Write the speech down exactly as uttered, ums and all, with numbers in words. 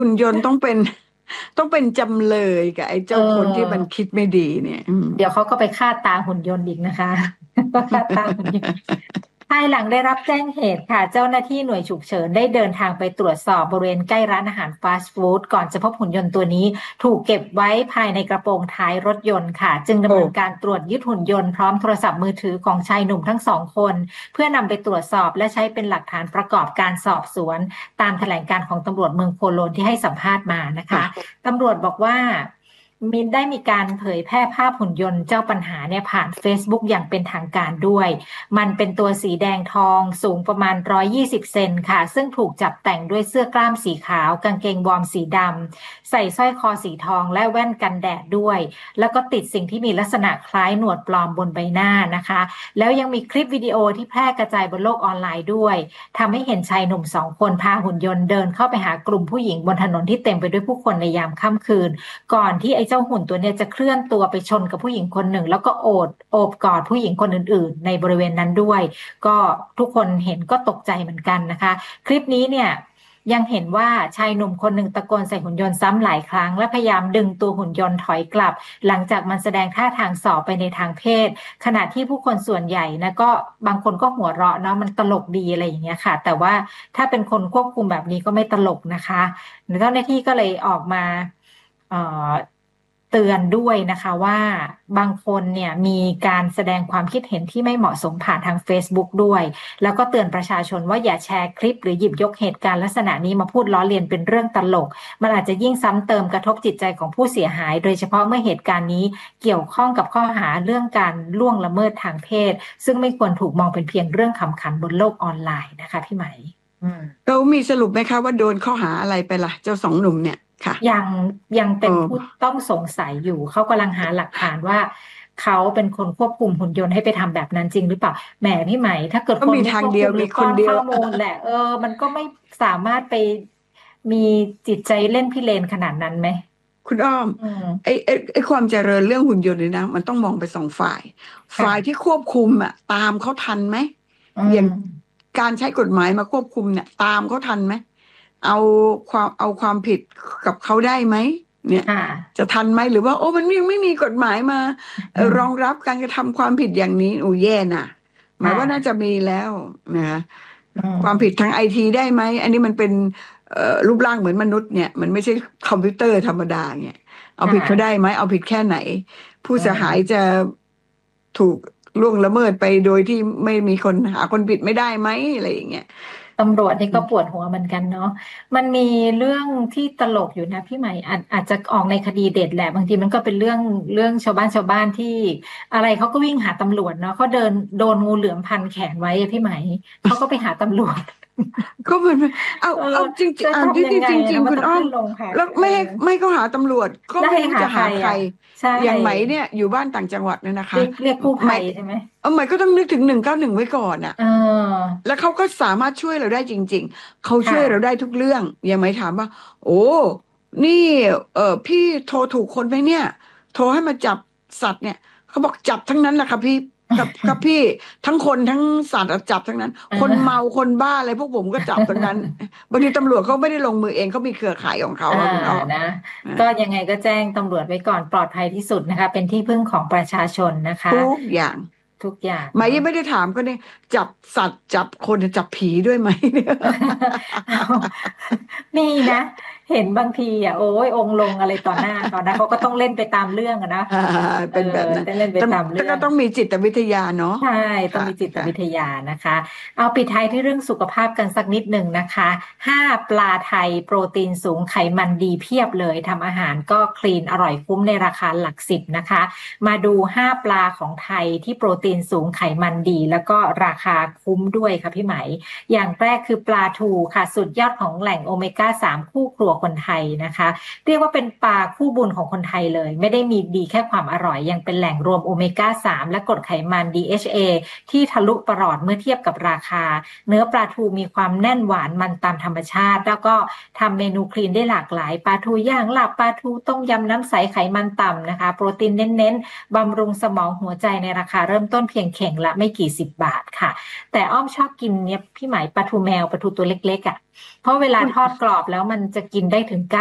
หุ่นยนต์ต้องเป็นต้องเป็นจำเลยกับไอ้เเจ้าคนที่มันออคิดไม่ดีเนี่ยอืมเดี๋ยวเขาก็ไปฆ่าตาหุ่นยนต์อีกนะคะก็ฆ่าตาหุ่นยนต์ ภายหลังได้รับแจ้งเหตุค่ะเจ้าหน้าที่หน่วยฉุกเฉินได้เดินทางไปตรวจสอบบริเวณใกล้ร้านอาหารฟาสต์ฟู้ดก่อนจะพบหุ่นยนต์ตัวนี้ถูกเก็บไว้ภายในกระโปรงท้ายรถยนต์ค่ะจึงดำโอ้เนินการตรวจยึดหุ่นยนต์พร้อมโทรศัพท์มือถือของชายหนุ่มทั้งสองคนเพื่อนำไปตรวจสอบและใช้เป็นหลักฐานประกอบการสอบสวนตามแถลงการของตำรวจเมืองโคโลนที่ให้สัมภาษณ์มานะคะค่ะตำรวจบอกว่ามินได้มีการเผยแพร่ภาพหุ่นยนต์เจ้าปัญหาเนี่ยผ่าน เฟซบุ๊ก อย่างเป็นทางการด้วย มันเป็นตัวสีแดงทองสูงประมาณหนึ่งร้อยยี่สิบเซนค่ะซึ่งถูกจับแต่งด้วยเสื้อกล้ามสีขาวกางเกงวอร์มสีดำใส่สร้อยคอสีทองและแว่นกันแดดด้วยแล้วก็ติดสิ่งที่มีลักษณะคล้ายหนวดปลอมบนใบหน้านะคะแล้วยังมีคลิปวิดีโอที่แพร่กระจายบนโลกออนไลน์ด้วยทำให้เห็นชายหนุ่มสองคนพาหุ่นยนต์เดินเข้าไปหากลุ่มผู้หญิงบนถนนที่เต็มไปด้วยผู้คนในยามค่ำคืนก่อนที่ไอ้เจ้าหุ่นตัวเนี้ยจะเคลื่อนตัวไปชนกับผู้หญิงคนหนึ่งแล้วก็โอบโอบกอดผู้หญิงคนอื่นๆในบริเวณนั้นด้วย ก็ทุกคนเห็นก็ตกใจเหมือนกันนะคะคลิปนี้เนี่ยยังเห็นว่าชายหนุ่มคนหนึ่งตะโกนใส่หุ่นยนต์ซ้ำหลายครั้งและพยายามดึงตัวหุ่นยนต์ถอยกลับหลังจากมันแสดงท่าทางส่อไปในทางเพศขณะที่ผู้คนส่วนใหญ่นะก็บางคนก็หัวเราะเนาะมันตลกดีอะไรอย่างเงี้ยค่ะแต่ว่าถ้าเป็นคนควบคุมแบบนี้ก็ไม่ตลกนะคะเจ้าหน้าที่ก็เลยออกมาเอ่อ เตือนด้วยนะคะว่าบางคนเนี่ยมีการแสดงความคิดเห็นที่ไม่เหมาะสมผ่านทาง เฟซบุ๊ก ด้วยแล้วก็เตือนประชาชนว่าอย่าแชร์คลิปหรือหยิบยกเหตุการณ์ลักษณะนี้มาพูดล้อเลียนเป็นเรื่องตลกมันอาจจะยิ่งซ้ำเติมกระทบจิตใจของผู้เสียหายโดยเฉพาะเมื่อเหตุการณ์นี้เกี่ยวข้องกับข้อหาเรื่องการล่วงละเมิดทางเพศซึ่งไม่ควรถูกมองเป็นเพียงเรื่องขำขันบนโลกออนไลน์นะคะพี่ไหมอืมเขามีสรุปไหมคะว่าโดนข้อหาอะไรไปล่ะเจ้าสองหนุ่มเนี่ยค่ะยังยังโอเป็นผู้้ต้องสงสัยอยู่เขากำลังหาหลักฐานว่าเขาเป็นคนควบคุมหุ่นยนต์ให้ไปทำแบบนั้นจริงหรือเปล่าแหมพี่ไหมถ้าเกิดก็มีคนไม่ควบทางเดียวมีคุมหรือป้คนเดียวอนข้อมูลแหละเออมันก็ไม่สามารถไปมีจิตใจเล่นพิเรนขนาดนั้นไหมคุณอ้อมอืมไอ้ไอ้ไอ้ความเจริญเรื่องหุ่นยนต์เนี่ยนะมันต้องมองไปสองฝ่ายฝ่ายที่ค่ะควบคุมอ่ะตามเขาทันไหมอือย่างมการใช้กฎหมายมาควบคุมเนี่ยตามเขาทันไหมเอาความเอาความผิดกับเขาได้ไหมเนี่ยค่ะจะทันไหมหรือว่าโอ้มันยังไม่มีกฎหมายมาเอ่อืมอรองรับการกระทำความผิดอย่างนี้โอ้แย่น่ะหมายว่าน่าจะค่ะมีแล้วนะอืความผิดมทางไอทีได้ไหมอันนี้มันเป็นเอ่อรูปร่างเหมือนมนุษย์เนี่ยมันไม่ใช่คอมพิวเตอร์ธรรมดาเนี่ย เอาค่ผิดเขาได้ะไหมเอาผิดแค่ไหนผู้อืเสียหายมจะถูกล่วงละเมิดไปโดยที่ไม่มีคนหาคนผิดไม่ได้ไหมอะไรอย่างเงี้ยตำรวจนี่ก็ปวดหัวเหมือนกันเนาะมันมีเรื่องที่ตลกอยู่นะพี่ใหม่อาจอาจจะออกในคดีเด็ดแหละบางทีมันก็เป็นเรื่องเรื่องชาวบ้านชาวบ้านที่อะไรเขาก็วิ่งหาตำรวจเนาะเขาเดินโดนงูเหลือมพันแขนไว้อะพี่ใหม่เขาก็ไปหาตำรวจก็มันเอาเออเอาจริงจะๆอ่านจทำยังไงริงๆจรินะงๆคุณอ้อมมันต้องขึ้นโรงพักแล้วเออไม่ให้ไม่เขาหาตำรวจก็แล้วให้ไม่รู้หาใครจะหาใครอ่ะใช่อย่างไหมเนี่ยอยู่บ้านต่างจังหวัดเนี่ยนะคะเรียกเรียกกู้ไหมภัยใช่ไหมเออไหมก็ต้องนึกถึงหนึ่งเก้าหนึ่งไว้ก่อนอ่ะเออแล้วเขาก็สามารถช่วยเราได้จริงๆ เขาช่วยเราได้ค่ะทุกเรื่องอย่างไหมถามว่าโอ้นี่เออพี่โทรถูกคนไหมเนี่ยโทรให้มาจับสัตว์เนี่ยเขาบอกจับทั้งนั้นแหละครับพี่กับกับพี่ทั้งคนทั้งสัตว์อะจับทั้งนั้นเคนเมาออคนบ้าอะไรพวกผมก็จับทั้งนั้นบางทีตำรวจเขาไม่ได้ลงมือเองเขามีเครือข่ายของเขาอ่าอะคุณอ้อมนะอ่าก็ยังไงก็แจ้งตำรวจไว้ก่อนปลอดภัยที่สุดนะคะเป็นที่พึ่งของประชาชนนะคะทุกอย่างทุกอย่างไหมเนาะยังไม่ได้ถามก็เนี่ยจับสัตว์จับคนจับผีด้วยไหมเนี่ยเอามีนะเห็นบางทีอ่ะโอ้ยองค์ลงอะไรต่อหน้าต่อหน้าเขาก็ต้องเล่นไปตามเรื่องอะนะอ่าเออเป็นแบบนั้นต้องเล่นไปแต่ตามแต่เรื่องก็ต้องมีจิตวิทยาเนาะใช่ต้องค่ะมีจิตค่ะวิทยานะคะเอาปิดท้ายที่เรื่องสุขภาพกันสักนิดหนึ่งนะคะห้าปลาไทยโปรตีนสูงไขมันดีเพียบเลยทำอาหารก็คลีนอร่อยคุ้มในราคาหลักสิบนะคะมาดูห้าปลาของไทยที่โปรตีนสูงไขมันดีแล้วก็ราคาคุ้มด้วยค่ะพี่ไหมอย่างแรกคือปลาทูค่ะสุดยอดของแหล่งโอเมก้าสามคู่ครัวคนไทยนะคะเรียกว่าเป็นปลาคู่บุญของคนไทยเลยไม่ได้มีดีแค่ความอร่อยยังเป็นแหล่งรวมโอเมก้าสามและกรดไขมัน ดี เอช เอ ที่ทะลุปรอดเมื่อเทียบกับราคาเนื้อปลาทูมีความแน่นหวานมันตามธรรมชาติแล้วก็ทำเมนูคลีนได้หลากหลายปลาทูย่างลาบปลาทูต้มยำน้ำใสไขมันต่ำนะคะโปรตีนเน้นๆบำรุงสมองหัวใจในราคาเริ่มต้นเพียงเข่งละไม่กี่สิบบาทค่ะแต่อ้อมชอบกินเนี่ยพี่หมายปลาทูแมวปลาทูตัวเล็กๆอ่ะเพราะเวลาคุณทอดกรอบแล้วมันจะกินได้ถึง